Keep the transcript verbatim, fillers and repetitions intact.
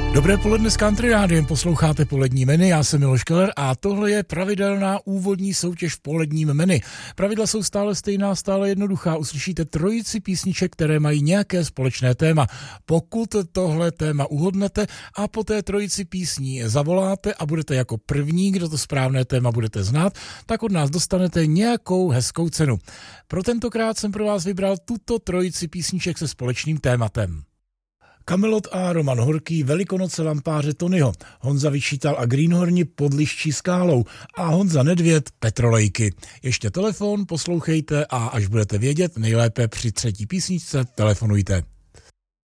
Dobré poledne s Country Rádiem, posloucháte Polední menu, já jsem Miloš Keller a tohle je pravidelná úvodní soutěž v Poledním menu. Pravidla jsou stále stejná, stále jednoduchá, uslyšíte trojici písniček, které mají nějaké společné téma. Pokud tohle téma uhodnete a po té trojici písní zavoláte a budete jako první, kdo to správné téma budete znát, tak od nás dostanete nějakou hezkou cenu. Pro tentokrát jsem pro vás vybral tuto trojici písniček se společným tématem. Kamelot a Roman Horký, Velikonoce lampáře Tonyho, Honza Vyčítal a Greenhorni pod Liščí skálou a Honza Nedvěd Petrolejky. Ještě telefon, poslouchejte a až budete vědět, nejlépe při třetí písničce telefonujte.